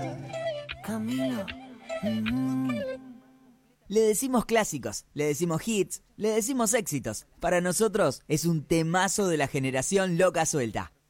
Camilo. Le decimos clásicos, le decimos hits, le decimos éxitos. Para nosotros es un temazo de la generación loca suelta.